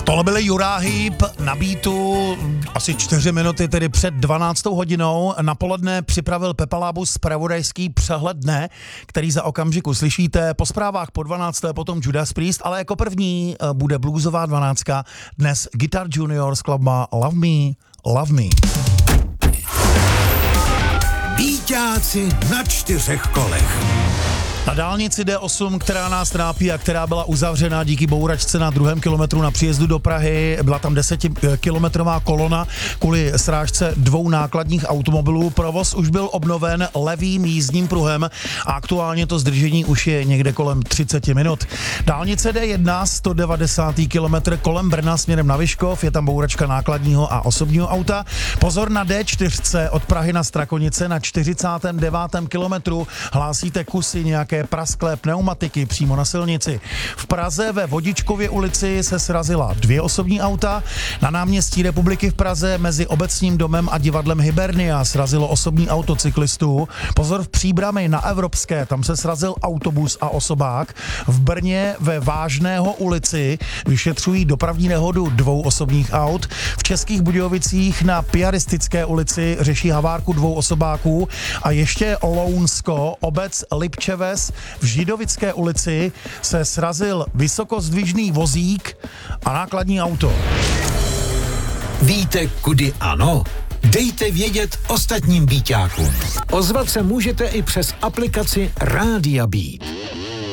Tohle byly Juráhyb na beatu, asi 4 minuty tedy před 12. hodinou. Na poledne připravil Pepa Lábus zpravodajský přehled dne, který za okamžik uslyšíte. Po zprávách po 12. potom Judas Priest, ale jako první bude bluesová 12. Dnes Guitar Junior s skladba Love Me, Love Me. Víťáci na 4 kolech. Na dálnici D8, která nás trápí a která byla uzavřena díky bouračce na 2. kilometru na příjezdu do Prahy, byla tam 10kilometrová kolona kvůli srážce 2 nákladních automobilů. Provoz už byl obnoven levým jízdním pruhem a aktuálně to zdržení už je někde kolem 30 minut. Dálnice D1, 190. kilometr kolem Brna směrem na Vyškov, je tam bouračka nákladního a osobního auta. Pozor na D4 od Prahy na Strakonice na 49. kilometru, hlásíte kusy nějaké prasklé pneumatiky přímo na silnici. V Praze ve Vodičkově ulici se srazila 2 osobní auta. Na náměstí Republiky v Praze mezi Obecním domem a divadlem Hibernia srazilo osobní auto cyklistů. Pozor v Příbrami na Evropské, tam se srazil autobus a osobák. V Brně ve Vážného ulici vyšetřují dopravní nehodu 2 osobních aut. V Českých Budějovicích na Piaristické ulici řeší havárku 2 osobáků. A ještě Lounsko, obec Lipčeves, v Židovické ulici se srazil vysokozdvižný vozík a nákladní auto. Víte, kudy ano? Dejte vědět ostatním víťákům. Ozvat se můžete i přes aplikaci Rádia Beat.